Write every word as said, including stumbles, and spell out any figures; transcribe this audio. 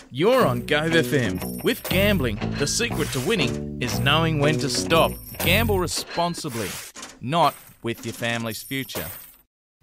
You're on Gove F M. With gambling, the secret to winning is knowing when to stop. Gamble responsibly, not with your family's future.